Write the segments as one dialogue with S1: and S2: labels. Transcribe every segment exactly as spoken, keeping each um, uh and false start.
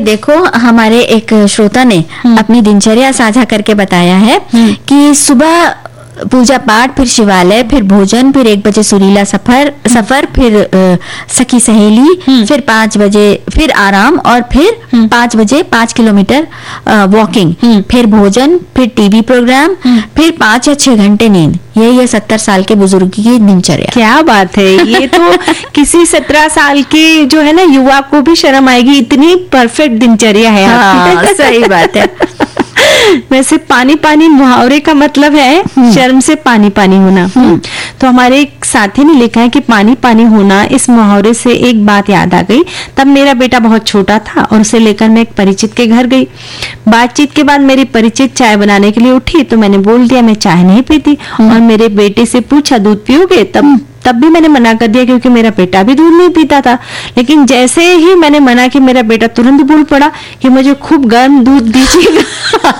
S1: देखो, हमारे एक श्रोता ने अपनी दिनचर्या साझा करके बताया है कि सुबह पूजा पाठ, फिर शिवालय, फिर भोजन, फिर एक बजे सुरीला सफर सफर फिर आ, सखी सहेली, फिर पाँच बजे फिर आराम, और फिर पाँच बजे पाँच किलोमीटर वॉकिंग, फिर भोजन, फिर टीवी प्रोग्राम, फिर पाँच या छह घंटे नींद। यही है सत्तर साल के बुजुर्ग की दिनचर्या।
S2: क्या बात है, ये तो किसी सत्रह साल के जो है ना युवा को भी शर्म आएगी, इतनी परफेक्ट दिनचर्या है आपकी।
S1: हाँ, सही बात है।
S2: वैसे पानी पानी मुहावरे का मतलब है शर्म से पानी पानी होना। तो हमारे एक साथी ने लिखा है कि पानी पानी होना, इस मुहावरे से एक बात याद आ गई। तब मेरा बेटा बहुत छोटा था और उसे लेकर मैं एक परिचित के घर गई। बातचीत के बाद मेरी परिचित चाय बनाने के लिए उठी तो मैंने बोल दिया मैं चाय नहीं पीती, और मेरे बेटे से पूछा दूध पियोगे? तब तब भी मैंने मना कर दिया क्योंकि मेरा बेटा भी दूध नहीं पीता था। लेकिन जैसे ही मैंने मना कि मेरा बेटा तुरंत बोल पड़ा कि मुझे खूब गर्म दूध दीजिएगा।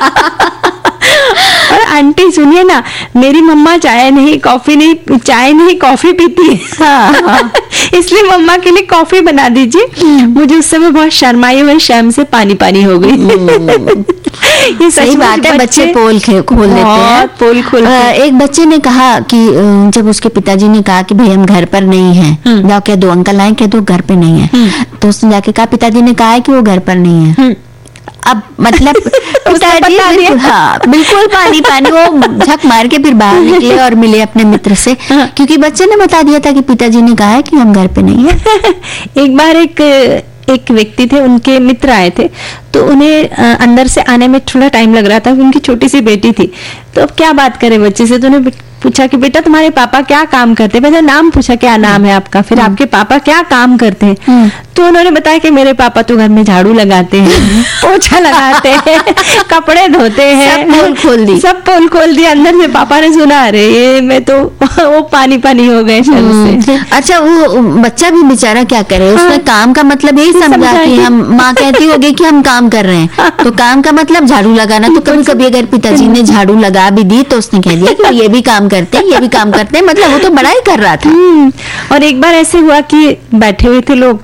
S2: और आंटी सुनिए ना, मेरी मम्मा चाय नहीं कॉफी नहीं चाय नहीं कॉफी पीती है। हाँ, हाँ। इसलिए मम्मा के लिए कॉफी बना दीजिए। मुझे उस समय बहुत शर्म आई और शर्म से पानी पानी हो गई।
S1: ये सही बात है, बच्चे पोल खोल लेते हैं,
S2: पोल खोल।
S1: एक बच्चे ने कहा कि जब उसके पिताजी ने कहा कि भाई हम घर पर नहीं हैं, जाओ कह दो अंकल आए, कह दो घर पे नहीं है। तो उसने जाके कहा पिताजी ने कहा है कि वो घर पर नहीं है। अब मतलब पिताजी हाँ बिल्कुल पानी पानी, वो झक मार के फिर बाहर निकले और मिले अपने मित्र से, क्योंकि बच्चे ने बता दिया था कि पिताजी ने कहा है कि हम घर पे नहीं है।
S2: एक बार एक एक व्यक्ति थे, उनके मित्र आए थे, तो उन्हें अंदर से आने में थोड़ा टाइम लग रहा था, उनकी छोटी सी बेटी थी। तो अब क्या बात करें बच्चे से, तो उन्हें पूछा कि बेटा तुम्हारे पापा क्या काम करते हैं? पहले नाम पूछा क्या नाम है आपका, फिर आपके पापा क्या काम करते हैं? तो उन्होंने बताया कि मेरे पापा तो घर में झाड़ू लगाते हैं, पोछा लगाते हैं, कपड़े धोते हैं।
S1: सब पोल खोल दी,
S2: सब पोल खोल दिया। अंदर से पापा ने सुना, अरे ये मैं तो वो पानी पानी हो गए शर्म से।
S1: अच्छा, वो बच्चा भी बेचारा क्या करे, उसने हाँ। काम का मतलब यही समझा कि हम, माँ कहती होगी कि हम काम कर रहे हैं, तो काम का मतलब झाड़ू लगाना। तो कभी कभी अगर पिताजी ने झाड़ू लगा भी दी तो उसने कह दिया कि ये भी काम करते हैं, ये भी काम करते हैं, मतलब वो तो बड़ा ही कर रहा था।
S2: और एक बार ऐसे हुआ कि बैठे हुए थे लोग,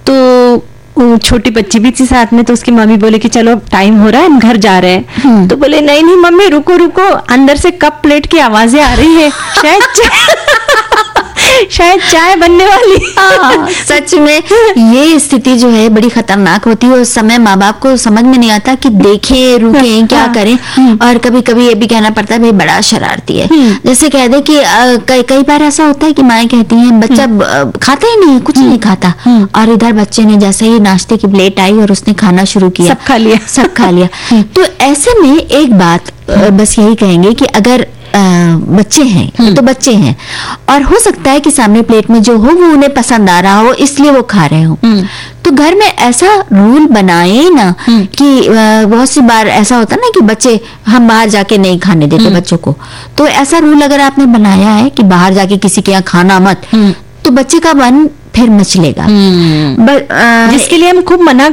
S2: तो छोटी बच्ची भी थी साथ में, तो उसकी मम्मी बोले कि चलो टाइम हो रहा है हम घर जा रहे हैं। तो बोले नहीं नहीं मम्मी रुको रुको, अंदर से कप प्लेट की आवाजें आ रही है, शायद शायद चाय बनने वाली।
S1: हाँ, सच में ये स्थिति जो है बड़ी खतरनाक होती है। उस समय माँ बाप को समझ में नहीं आता कि देखें रुकें क्या करें, और कभी कभी ये भी कहना पड़ता है भाई बड़ा शरारती है। जैसे कह दे कि कई कई बार ऐसा होता है कि माएँ कहती हैं बच्चा खाता ही नहीं, कुछ नहीं खाता, और इधर बच्चे ने जैसे ही नाश्ते की प्लेट आई और उसने खाना शुरू किया,
S2: सब खा लिया
S1: सब खा लिया। तो ऐसे में एक बात बस यही कहेंगे कि अगर आ, बच्चे हैं तो बच्चे हैं, और हो सकता है कि सामने प्लेट में जो हो वो उन्हें पसंद आ रहा हो, इसलिए वो खा रहे हो। तो घर में ऐसा रूल बनाए ना कि बहुत सी बार ऐसा होता ना कि बच्चे, हम बाहर जाके नहीं खाने देते बच्चों को, तो ऐसा रूल अगर आपने बनाया है कि बाहर जाके किसी के यहाँ खाना मत, तो बच्चे का मन फिर मचलेगा।
S2: जिसके लिए हम खूब मना